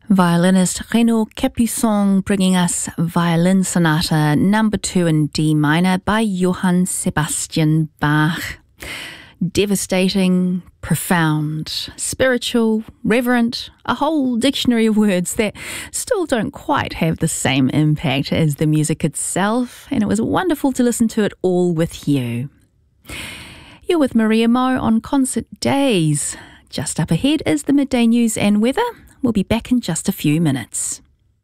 Violinist Renaud Capuçon bringing us Violin Sonata No. 2 in D minor by Johann Sebastian Bach. Devastating, profound, spiritual, reverent, a whole dictionary of words that still don't quite have the same impact as the music itself, and it was wonderful to listen to it all with you. You're with Maria Mo on Concert Days. Just up ahead is the midday news and weather. We'll be back in just a few minutes.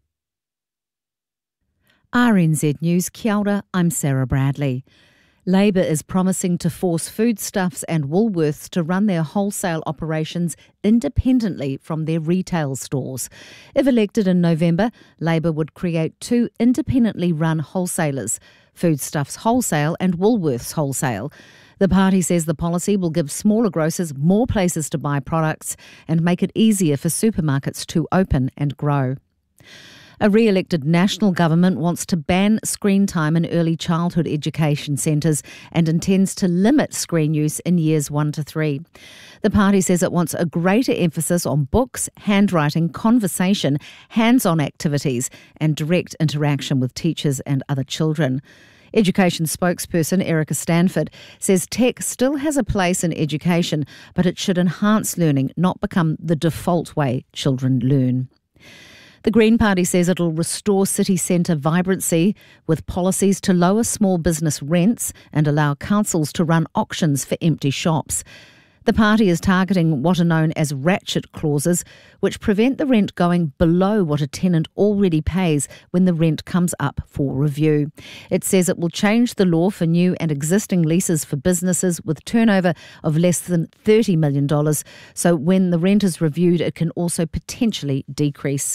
RNZ News, kia ora, I'm Sarah Bradley. Labour is promising to force Foodstuffs and Woolworths to run their wholesale operations independently from their retail stores. If elected in November, Labour would create two independently run wholesalers, Foodstuffs Wholesale and Woolworths Wholesale. The party says the policy will give smaller grocers more places to buy products and make it easier for supermarkets to open and grow. A re-elected national government wants to ban screen time in early childhood education centres and intends to limit screen use in years 1 to 3. The party says it wants a greater emphasis on books, handwriting, conversation, hands-on activities and direct interaction with teachers and other children. Education spokesperson Erica Stanford says tech still has a place in education, but it should enhance learning, not become the default way children learn. The Green Party says it'll restore city centre vibrancy with policies to lower small business rents and allow councils to run auctions for empty shops. The party is targeting what are known as ratchet clauses, which prevent the rent going below what a tenant already pays when the rent comes up for review. It says it will change the law for new and existing leases for businesses with turnover of less than $30 million, so when the rent is reviewed, it can also potentially decrease.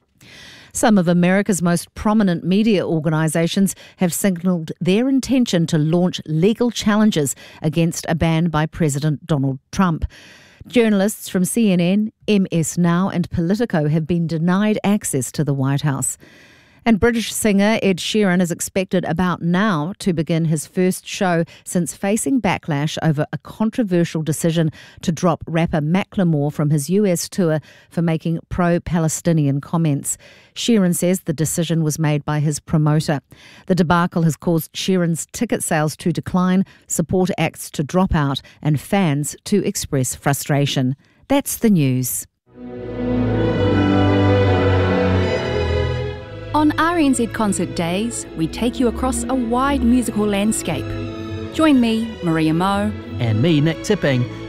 Some of America's most prominent media organisations have signalled their intention to launch legal challenges against a ban by President Donald Trump. Journalists from CNN, MS Now and Politico have been denied access to the White House. And British singer Ed Sheeran is expected about now to begin his first show since facing backlash over a controversial decision to drop rapper Macklemore from his US tour for making pro-Palestinian comments. Sheeran says the decision was made by his promoter. The debacle has caused Sheeran's ticket sales to decline, supporter acts to drop out and fans to express frustration. That's the news. On RNZ Concert Days, we take you across a wide musical landscape. Join me, Maria Mo, and me, Nick Tipping,